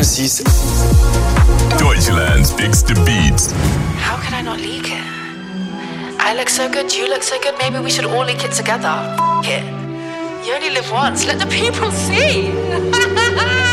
6. Deutschland picks the beats. How can I not leak it? I look so good, you look so good, maybe we should all leak it together. F it. You only live once, let the people see.